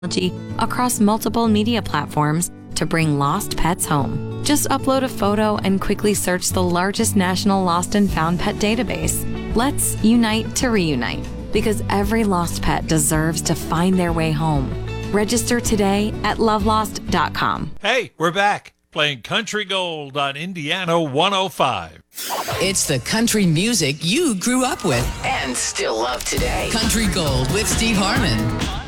across multiple media platforms to bring lost pets home. Just upload a photo and quickly search the largest national lost and found pet database. Let's unite to reunite, because every lost pet deserves to find their way home. Register today at lovelost.com. Hey, we're back playing Country Gold on Indiana 105. It's the country music you grew up with and still love today. Country Gold with Steve Harmon.